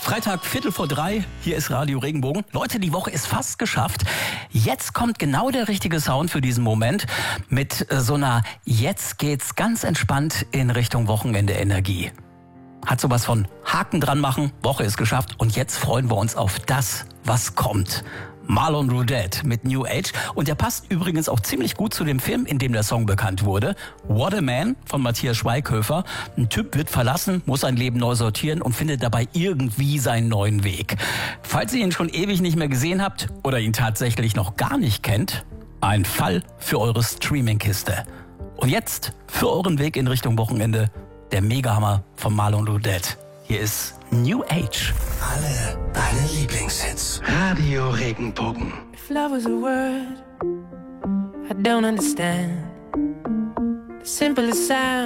Freitag, 2:45, hier ist Radio Regenbogen. Leute, die Woche ist fast geschafft. Jetzt kommt genau der richtige Sound für diesen Moment mit so einer jetzt geht's ganz entspannt in Richtung Wochenende Energie. Hat sowas von Haken dran machen, Woche ist geschafft und jetzt freuen wir uns auf das, was kommt. Marlon Roudette mit New Age. Und der passt übrigens auch ziemlich gut zu dem Film, in dem der Song bekannt wurde. What a Man von Matthias Schweighöfer. Ein Typ wird verlassen, muss sein Leben neu sortieren und findet dabei irgendwie seinen neuen Weg. Falls ihr ihn schon ewig nicht mehr gesehen habt oder ihn tatsächlich noch gar nicht kennt, ein Fall für eure Streaming-Kiste. Und jetzt für euren Weg in Richtung Wochenende der Megahammer von Marlon Roudette. Hier ist New Age. Alle deine Lieblingshits. Radio Regenbogen. If love was a word I don't understand, the simplest sound